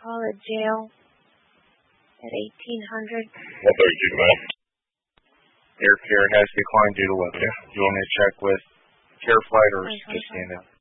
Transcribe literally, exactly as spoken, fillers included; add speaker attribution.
Speaker 1: call a jail at eighteen hundred.
Speaker 2: one thirty-two, ma'am.
Speaker 3: Air Care has declined due to weather.
Speaker 2: Yeah.
Speaker 3: Do you want me to check with Care Flight or
Speaker 1: Okay.
Speaker 3: just stand down?